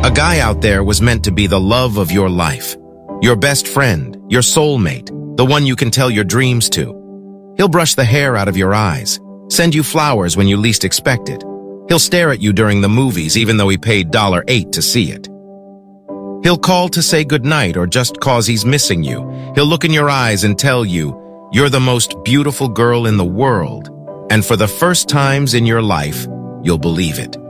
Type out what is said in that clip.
A guy out there was meant to be the love of your life, your best friend, your soulmate, the one you can tell your dreams to. He'll brush the hair out of your eyes, send you flowers when you least expect it. He'll stare at you during the movies even though he paid $8 to see it. He'll call to say goodnight or just cause he's missing you. He'll look in your eyes and tell you, you're the most beautiful girl in the world. And for the first times in your life, you'll believe it.